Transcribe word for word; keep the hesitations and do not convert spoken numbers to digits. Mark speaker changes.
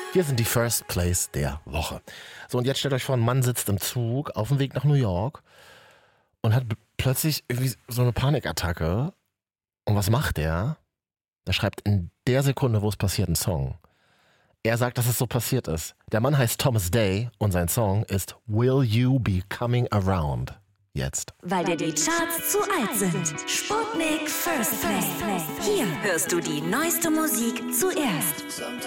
Speaker 1: Hier sind die First Place der Woche. So, und jetzt stellt euch vor, ein Mann sitzt im Zug auf dem Weg nach New York und hat plötzlich irgendwie so eine Panikattacke. Und was macht er? Er schreibt in der Sekunde, wo es passiert, einen Song. Er sagt, dass es so passiert ist. Der Mann heißt Thomas Day und sein Song ist Will You Be Coming Around? Jetzt.
Speaker 2: Weil dir die Charts zu alt sind. Sputnik First Play. Hier hörst du die neueste Musik zuerst.